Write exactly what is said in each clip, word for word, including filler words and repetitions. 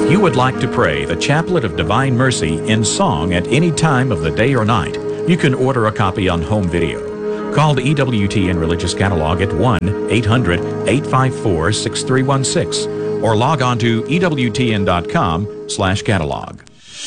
If you would like to pray the Chaplet of Divine Mercy in song at any time of the day or night, you can order a copy on home video. Call the E W T N Religious Catalog at one eight hundred eight five four six three one six or log on to E W T N dot com slash catalog.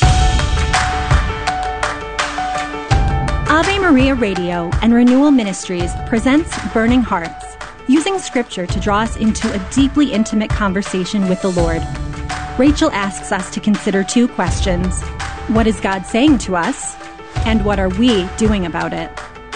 Ave Maria Radio and Renewal Ministries presents Burning Hearts, using Scripture to draw us into a deeply intimate conversation with the Lord. Rachel asks us to consider two questions. What is God saying to us? And what are we doing about it?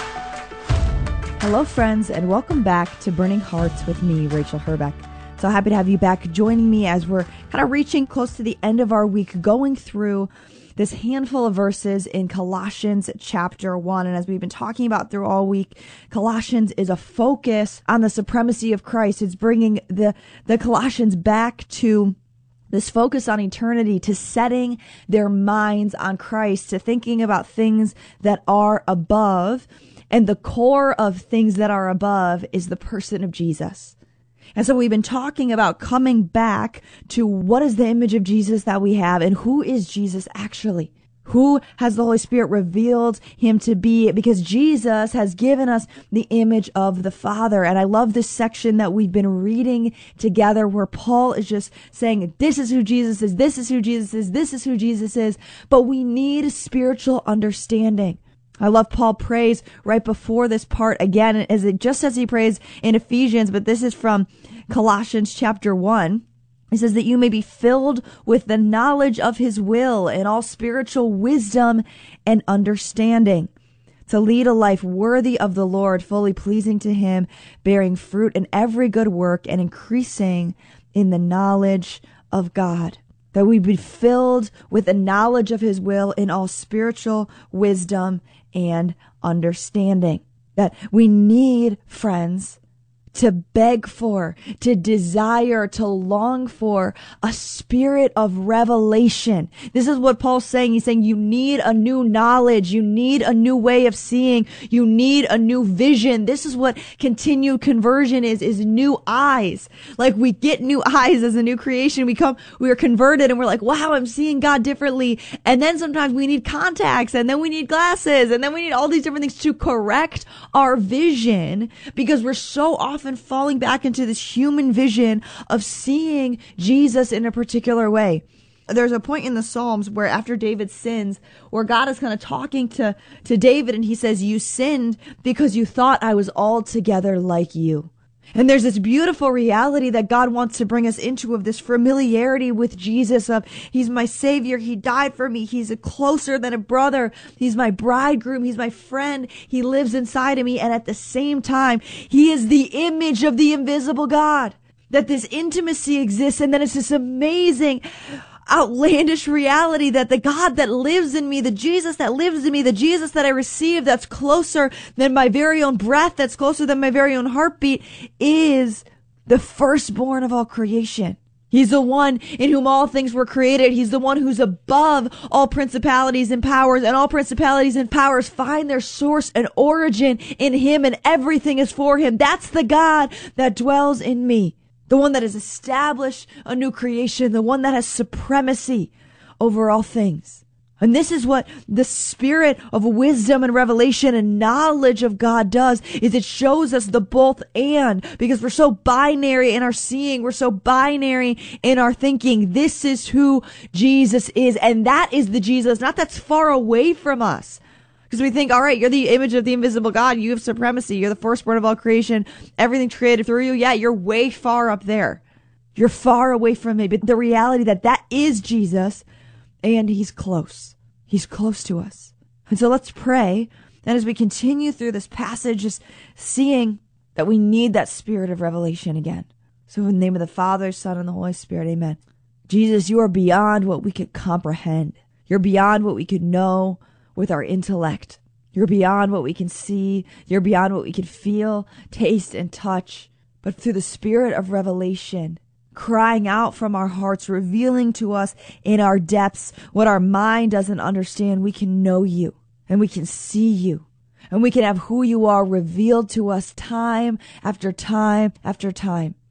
Hello, friends, and welcome back to Burning Hearts with me, Rachel Herbeck. So happy to have you back joining me as we're kind of reaching close to the end of our week, going through this handful of verses in Colossians chapter one. And as we've been talking about through all week, Colossians is a focus on the supremacy of Christ. It's bringing the, the Colossians back to this focus on eternity, to setting their minds on Christ, to thinking about things that are above. And the core of things that are above is the person of Jesus. And so we've been talking about coming back to what is the image of Jesus that we have and who is Jesus actually? Who has the Holy Spirit revealed him to be? Because Jesus has given us the image of the Father. And I love this section that we've been reading together where Paul is just saying, this is who Jesus is, this is who Jesus is, this is who Jesus is. But we need spiritual understanding. I love Paul prays right before this part again, as it just as he prays in Ephesians, but this is from Colossians chapter one. It says that you may be filled with the knowledge of his will and all spiritual wisdom and understanding, to lead a life worthy of the Lord, fully pleasing to him, bearing fruit in every good work and increasing in the knowledge of God. That we be filled with the knowledge of his will in all spiritual wisdom and understanding. That we need, friends, to beg for, to desire, to long for a spirit of revelation. This is what Paul's saying. He's saying you need a new knowledge. You need a new way of seeing. You need a new vision. This is what continued conversion is, is new eyes. Like we get new eyes as a new creation. We come, we are converted and we're like, wow, I'm seeing God differently. And then sometimes we need contacts and then we need glasses and then we need all these different things to correct our vision because we're so often often falling back into this human vision of seeing Jesus in a particular way. There's a point in the Psalms where after David sins, where God is kind of talking to, to David and he says, you sinned because you thought I was altogether like you. And there's this beautiful reality that God wants to bring us into of this familiarity with Jesus of he's my savior. He died for me. He's a closer than a brother. He's my bridegroom. He's my friend. He lives inside of me. And at the same time, he is the image of the invisible God, that this intimacy exists. And then it's this amazing outlandish reality that the God that lives in me, the Jesus that lives in me, the Jesus that I receive that's closer than my very own breath, that's closer than my very own heartbeat, is the firstborn of all creation. He's the one in whom all things were created. He's the one who's above all principalities and powers, and all principalities and powers find their source and origin in him, and everything is for him. That's the God that dwells in me. The one that has established a new creation, the one that has supremacy over all things. And this is what the spirit of wisdom and revelation and knowledge of God does, is it shows us the both and, because we're so binary in our seeing, we're so binary in our thinking. This is who Jesus is, and that is the Jesus, not that's far away from us. Because we think, all right, you're the image of the invisible God. You have supremacy. You're the firstborn of all creation. Everything's created through you. Yeah, you're way far up there. You're far away from me. But the reality that that is Jesus, and he's close. He's close to us. And so let's pray. And as we continue through this passage, just seeing that we need that spirit of revelation again. So in the name of the Father, Son, and the Holy Spirit, amen. Jesus, you are beyond what we could comprehend. You're beyond what we could know with our intellect. You're beyond what we can see. You're beyond what we can feel, taste, and touch. But through the spirit of revelation, crying out from our hearts, revealing to us in our depths what our mind doesn't understand, we can know you and we can see you and we can have who you are revealed to us time after time after time.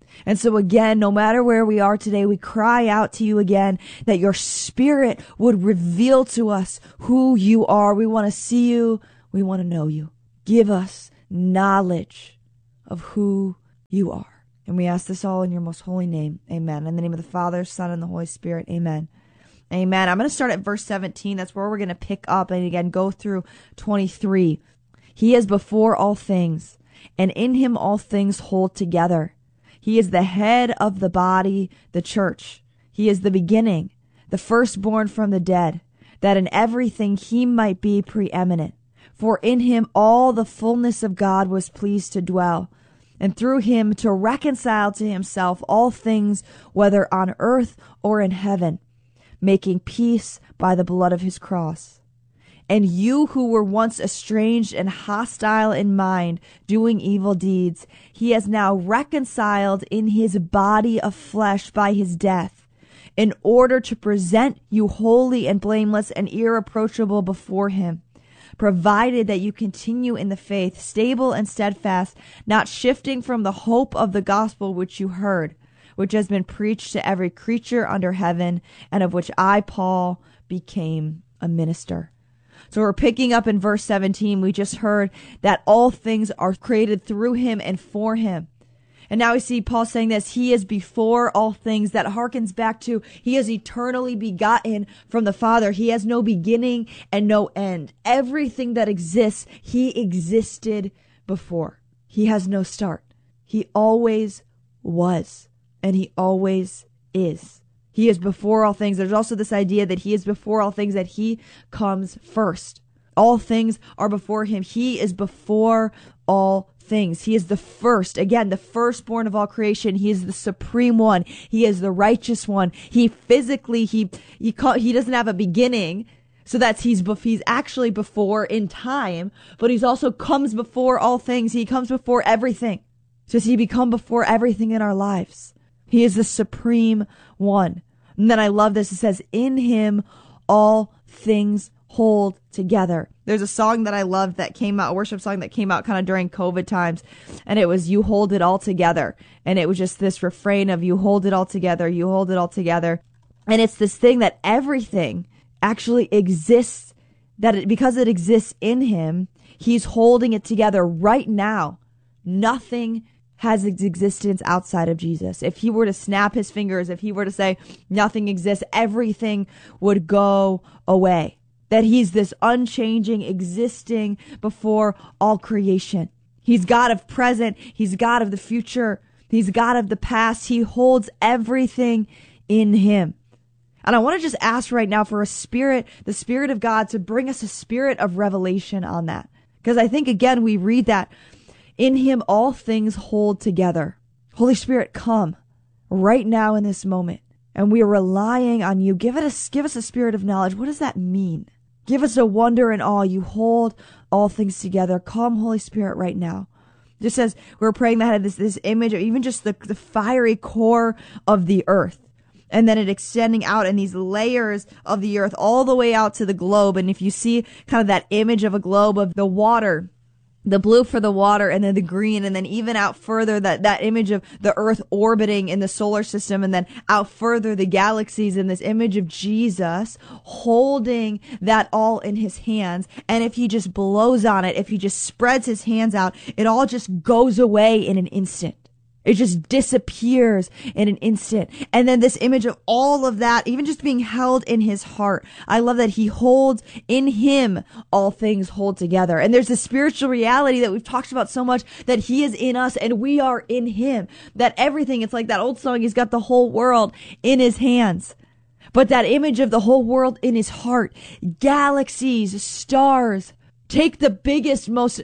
And so again, no matter where we are today, we cry out to you again that your Spirit would reveal to us who you are. We want to see you. We want to know you. Give us knowledge of who you are. And we ask this all in your most holy name. Amen. In the name of the Father, Son, and the Holy Spirit. Amen. Amen. I'm going to start at verse seventeen. That's where we're going to pick up and again go through twenty-three. He is before all things, and in him all things hold together. He is the head of the body, the church. He is the beginning, the firstborn from the dead, that in everything he might be preeminent. For in him all the fullness of God was pleased to dwell, and through him to reconcile to himself all things, whether on earth or in heaven, making peace by the blood of his cross. And you who were once estranged and hostile in mind, doing evil deeds, he has now reconciled in his body of flesh by his death, in order to present you holy and blameless and irreproachable before him, provided that you continue in the faith, stable and steadfast, not shifting from the hope of the gospel which you heard, which has been preached to every creature under heaven, and of which I, Paul, became a minister. So we're picking up in verse seventeen. We just heard that all things are created through him and for him. And now we see Paul saying this, he is before all things. That harkens back to he is eternally begotten from the Father. He has no beginning and no end. Everything that exists, he existed before. He has no start. He always was, and he always is. He is before all things. There's also this idea that he is before all things, that he comes first. All things are before him. He is before all things. He is the first. Again, the firstborn of all creation. He is the supreme one. He is the righteous one. He physically, he he, call, he doesn't have a beginning. So that's he's he's actually before in time, but he's also comes before all things. He comes before everything. Does he become before everything in our lives? He is the supreme one. And then I love this. It says, in him all things hold together. There's a song that I loved that came out, a worship song that came out kind of during COVID times. And it was, you hold it all together. And it was just this refrain of, you hold it all together. You hold it all together. And it's this thing that everything actually exists, that it, because it exists in him, he's holding it together right now. Nothing has its existence outside of Jesus. If he were to snap his fingers, if he were to say nothing exists, everything would go away. That he's this unchanging, existing before all creation. He's God of present. He's God of the future. He's God of the past. He holds everything in him. And I want to just ask right now for a spirit, the Spirit of God, to bring us a spirit of revelation on that. Because I think, again, we read that in him all things hold together. Holy Spirit, come right now in this moment. And we are relying on you. Give it a, give us a spirit of knowledge. What does that mean? Give us a wonder and awe. You hold all things together. Come, Holy Spirit, right now. Just as we're praying that had this, this image of even just the, the fiery core of the earth. And then it extending out in these layers of the earth all the way out to the globe. And if you see kind of that image of a globe of the water, the blue for the water, and then the green, and then even out further, that, that image of the earth orbiting in the solar system, and then out further, the galaxies, and this image of Jesus holding that all in his hands. And if he just blows on it, if he just spreads his hands out, it all just goes away in an instant. It just disappears in an instant. And then this image of all of that, even just being held in his heart. I love that he holds in him all things hold together. And there's this spiritual reality that we've talked about so much, that he is in us and we are in him. That everything, it's like that old song, he's got the whole world in his hands. But that image of the whole world in his heart, galaxies, stars, take the biggest, most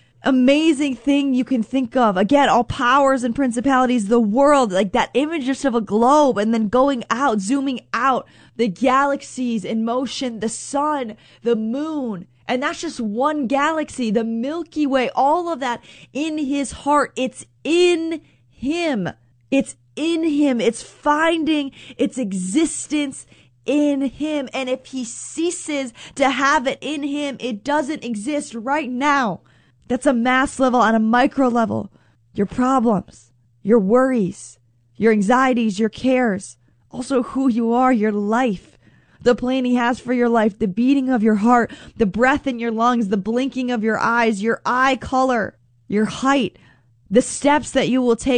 amazing thing you can think of. Again, all powers and principalities, the world, like that image just of a globe, and then going out, zooming out, the galaxies in motion, the sun, the moon. And that's just one galaxy, the Milky Way, all of that in his heart. It's in him. It's in him. It's finding its existence in him. And if he ceases to have it in him, it doesn't exist right now. That's a mass level, on a micro level. Your problems, your worries, your anxieties, your cares, also who you are, your life, the plan he has for your life, the beating of your heart, the breath in your lungs, the blinking of your eyes, your eye color, your height, the steps that you will take